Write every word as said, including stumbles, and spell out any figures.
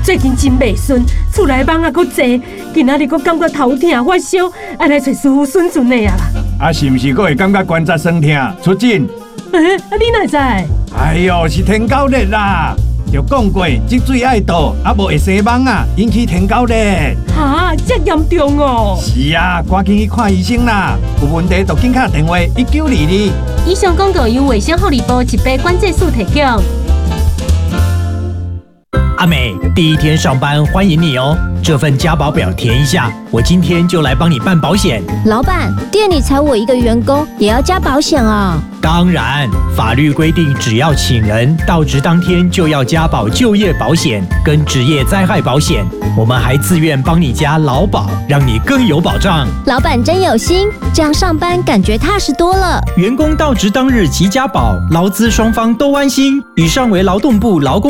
最近真袂顺，厝内蚊仔阁济，今仔日阁感觉头痛发烧，爱来找师傅顺顺的啊啦。 啊，是毋是阁会感觉关节酸痛？出诊？ 诶、啊，你哪知？ 哎呦，是天狗热啦！就讲过，积水爱倒，啊无会生蚊啊，引起天狗热。 哈，这严重哦！ 是啊，赶紧去看医生啦！有问题就紧打电话一九二二。 以上广告由卫生福利部一杯关节素提供。 阿美，第一天上班欢迎你哦！这份加保表填一下，我今天就来帮你办保险。 老板，店里才我一个员工，也要加保险啊？ 当然，法律规定，只要请人到职当天就要加保就业保险跟职业灾害保险。我们还自愿帮你加劳保，让你更有保障。 老板真有心，这样上班感觉踏实多了。 员工到职当日即加保，劳资双方都安心。以上为劳动部劳工